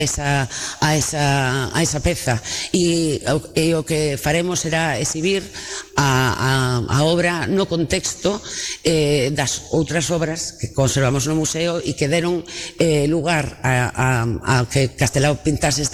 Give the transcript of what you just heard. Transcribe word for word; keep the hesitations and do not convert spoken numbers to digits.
esa, a, esa, a esa peza e, e o que faremos será exhibir a, a, a obra no contexto eh, das outras obras que conservamos no museo e que deron eh, lugar a, a, a que Castelao pintase esta